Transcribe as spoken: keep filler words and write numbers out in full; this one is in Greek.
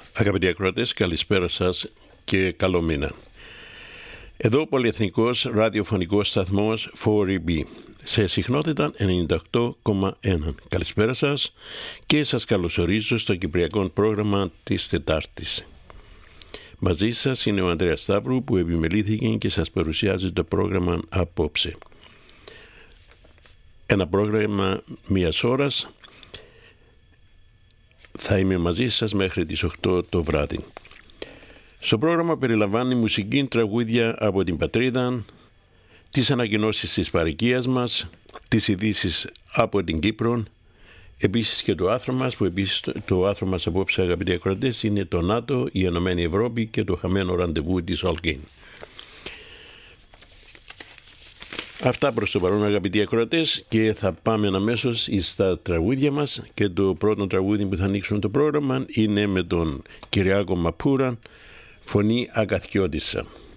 Αγαπητοί ακροατές, καλησπέρα σας και καλό μήνα. Εδώ ο πολυεθνικός ραδιοφωνικός σταθμός φορ ι μπι σε συχνότητα ενενήντα οκτώ κόμμα ένα. Καλησπέρα σας και σας καλωσορίζω στο κυπριακό πρόγραμμα της Τετάρτης. Μαζί σας είναι ο Ανδρέας Σταύρου που επιμελήθηκε και σας παρουσιάζει το πρόγραμμα απόψε. Ένα πρόγραμμα μιας ώρας. Θα είμαι μαζί σας μέχρι τις οκτώ το βράδυ. Στο πρόγραμμα περιλαμβάνει μουσική τραγούδια από την πατρίδα, τις ανακοινώσεις της παροικίας μας, τις ειδήσεις από την Κύπρο, επίσης και το άθρο μας, που επίσης το, το άθρο μας απόψε, αγαπητοί ακροατές, είναι το ΝΑΤΟ, η Ενωμένη Ευρώπη και το χαμένο ραντεβού της Ολκίν. Αυτά προς το παρόν, αγαπητοί ακροατές, και θα πάμε αμέσως στα τραγούδια μας. Και το πρώτο τραγούδι που θα ανοίξουν το πρόγραμμα είναι με τον Κυριάκο Μαπούρα, «Φωνή Ακαθιώτισσα».